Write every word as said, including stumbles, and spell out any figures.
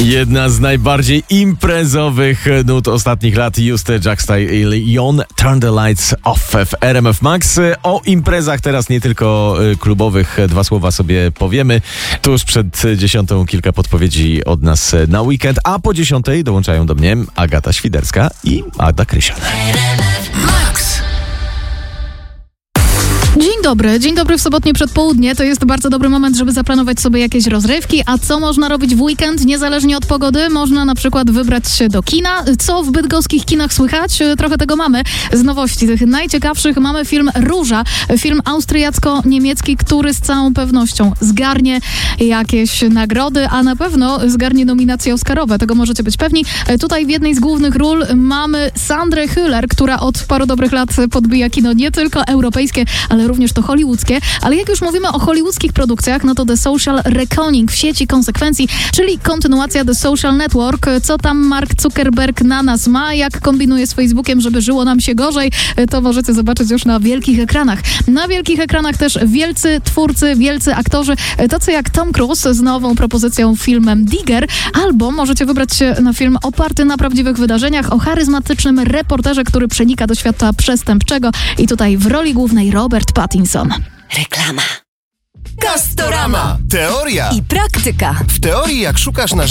Jedna z najbardziej imprezowych nut ostatnich lat. Juste Jackstyle i Jon Turn the Lights Off w R M F Max. O imprezach teraz nie tylko klubowych dwa słowa sobie powiemy. Tuż przed dziesiątą kilka podpowiedzi od nas na weekend, a po dziesiątej dołączają do mnie Agata Świderska i Ada Krysian. Dzień dobry, dzień dobry w sobotnie przedpołudnie. To jest bardzo dobry moment, żeby zaplanować sobie jakieś rozrywki. A co można robić w weekend, niezależnie od pogody? Można na przykład wybrać się do kina. Co w bydgoskich kinach słychać? Trochę tego mamy. Z nowości tych najciekawszych mamy film Róża. Film austriacko-niemiecki, który z całą pewnością zgarnie jakieś nagrody, a na pewno zgarnie nominacje oscarowe. Tego możecie być pewni. Tutaj w jednej z głównych ról mamy Sandrę Hüller, która od paru dobrych lat podbija kino nie tylko europejskie, ale również to hollywoodzkie. Ale jak już mówimy o hollywoodzkich produkcjach, no to The Social Reckoning w sieci konsekwencji, czyli kontynuacja The Social Network. Co tam Mark Zuckerberg na nas ma, jak kombinuje z Facebookiem, żeby żyło nam się gorzej, to możecie zobaczyć już na wielkich ekranach. Na wielkich ekranach też wielcy twórcy, wielcy aktorzy, tacy jak Tom Cruise z nową propozycją filmem Digger, albo możecie wybrać się na film oparty na prawdziwych wydarzeniach o charyzmatycznym reporterze, który przenika do świata przestępczego i tutaj w roli głównej Robert Pattinson. Reklama. Castorama. Teoria I praktyka. W teorii, jak szukasz narzędzi